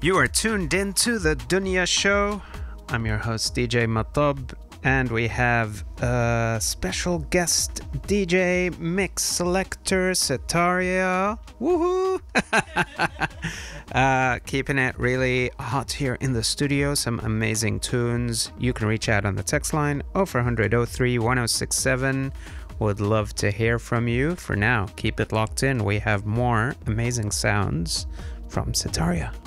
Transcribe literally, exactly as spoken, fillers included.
You are tuned into the Dunya Show. I'm your host, D J Matab, and we have a special guest D J mix selector, Setaria. Woohoo! uh, keeping it really hot here in the studio. Some amazing tunes. You can reach out on the text line oh four hundred oh three one oh six seven. Would love to hear from you. For now, keep it locked in. We have more amazing sounds from Setaria.